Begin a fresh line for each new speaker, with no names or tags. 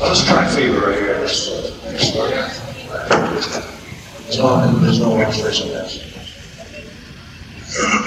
Let's try fever right here. There's no illustration there.